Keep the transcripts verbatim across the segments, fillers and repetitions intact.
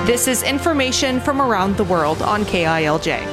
This is information from around the world on K I L J.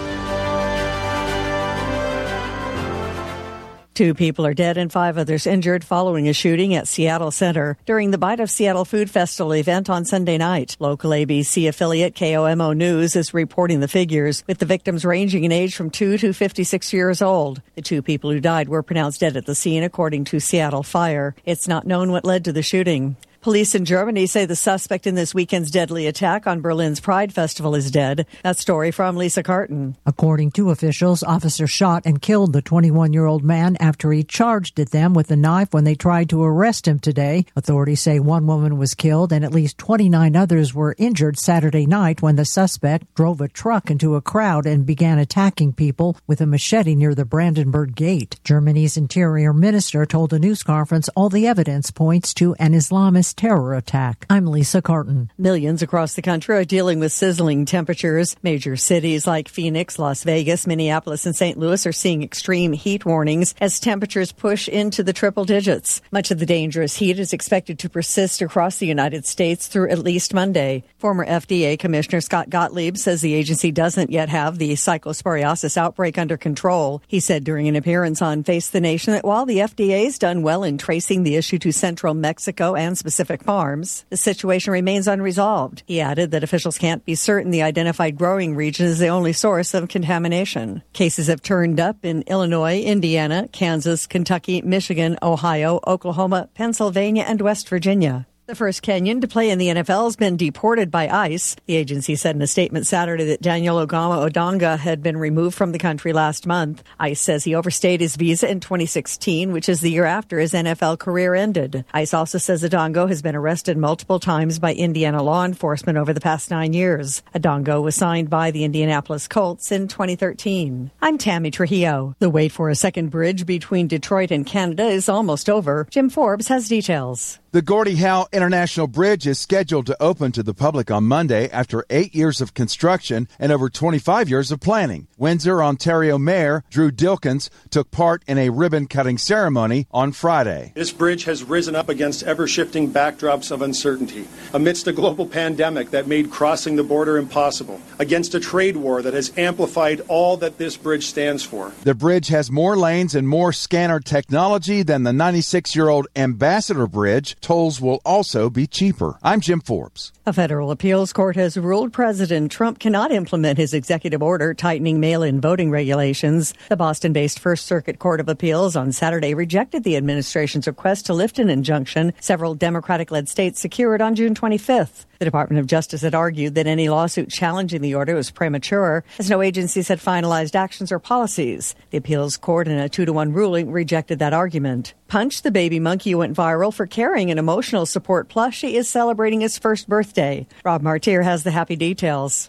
Two people are dead and five others injured following a shooting at Seattle Center during the Bite of Seattle Food Festival event on Sunday night. Local A B C affiliate K O M O News is reporting the figures, with the victims ranging in age from two to fifty-six years old. The two people who died were pronounced dead at the scene, according to Seattle Fire. It's not known what led to the shooting. Police in Germany say the suspect in this weekend's deadly attack on Berlin's Pride Festival is dead. That story from Lisa Carton. According to officials, officers shot and killed the twenty-one-year-old man after he charged at them with a knife when they tried to arrest him today. Authorities say one woman was killed and at least twenty-nine others were injured Saturday night when the suspect drove a truck into a crowd and began attacking people with a machete near the Brandenburg Gate. Germany's interior minister told a news conference all the evidence points to an Islamist terror attack. I'm Lisa Carton. Millions across the country are dealing with sizzling temperatures. Major cities like Phoenix, Las Vegas, Minneapolis, and Saint Louis are seeing extreme heat warnings as temperatures push into the triple digits. Much of the dangerous heat is expected to persist across the United States through at least Monday. Former F D A Commissioner Scott Gottlieb says the agency doesn't yet have the cyclosporiosis outbreak under control. He said during an appearance on Face the Nation that while the F D A's done well in tracing the issue to central Mexico and specific farms, the situation remains unresolved. He added that officials can't be certain the identified growing region is the only source of contamination. Cases have turned up in Illinois, Indiana, Kansas, Kentucky, Michigan, Ohio, Oklahoma, Pennsylvania, and West Virginia. The first Kenyan to play in the N F L has been deported by ICE. The agency said in a statement Saturday that Daniel Ogama Odonga had been removed from the country last month. ICE says he overstayed his visa in twenty sixteen, which is the year after his N F L career ended. ICE also says Odongo has been arrested multiple times by Indiana law enforcement over the past nine years. Odongo was signed by the Indianapolis Colts in twenty thirteen. I'm Tammy Trujillo. The wait for a second bridge between Detroit and Canada is almost over. Jim Forbes has details. The Gordie Howe International Bridge is scheduled to open to the public on Monday after eight years of construction and over twenty-five years of planning. Windsor, Ontario Mayor Drew Dilkens took part in a ribbon-cutting ceremony on Friday. This bridge has risen up against ever-shifting backdrops of uncertainty, amidst a global pandemic that made crossing the border impossible, against a trade war that has amplified all that this bridge stands for. The bridge has more lanes and more scanner technology than the ninety-six-year-old Ambassador Bridge. Tolls will also be cheaper. I'm Jim Forbes. A federal appeals court has ruled President Trump cannot implement his executive order tightening mail-in voting regulations. The Boston-based First Circuit Court of Appeals on Saturday rejected the administration's request to lift an injunction several Democratic-led states secured on June twenty-fifth. The Department of Justice had argued that any lawsuit challenging the order was premature, as no agencies had finalized actions or policies. The appeals court, in a two to one ruling, rejected that argument. Punch, the baby monkey who went viral for carrying an emotional support plushie, is celebrating his first birthday. Rob Martir has the happy details.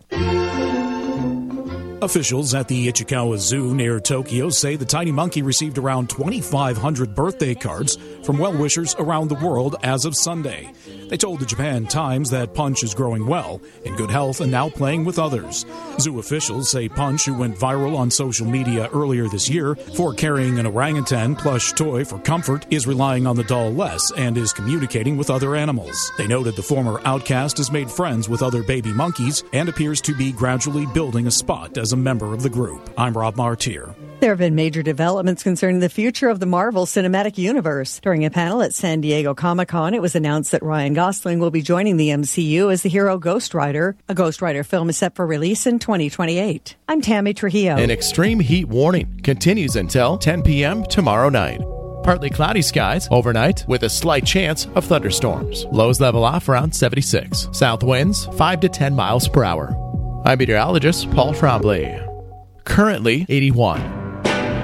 Officials at the Ichikawa Zoo near Tokyo say the tiny monkey received around twenty-five hundred birthday cards from well-wishers around the world as of Sunday. They told the Japan Times that Punch is growing well, in good health, and now playing with others. Zoo officials say Punch, who went viral on social media earlier this year for carrying an orangutan plush toy for comfort, is relying on the doll less and is communicating with other animals. They noted the former outcast has made friends with other baby monkeys and appears to be gradually building a spot as a member of the group. I'm Rob Martir. There have been major developments concerning the future of the Marvel Cinematic Universe. During a panel at San Diego Comic-Con, it was announced that Ryan Gosling will be joining the M C U as the hero Ghost Rider. A Ghost Rider film is set for release in twenty twenty-eight. I'm Tammy Trujillo. An extreme heat warning continues until ten p.m. tomorrow night. Partly cloudy skies overnight with a slight chance of thunderstorms. Lows level off around seventy-six. South winds five to ten miles per hour. I'm meteorologist Paul Trombley. Currently eighty-one.